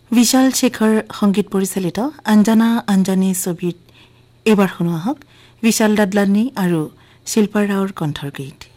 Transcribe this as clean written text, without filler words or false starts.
विशाल शेखर संगीत परिचालित अंजना अंजनी ছবিত এবাৰ শুনো আহক विशाल दादलानी और शिल्पा रावर कण्ठर गीत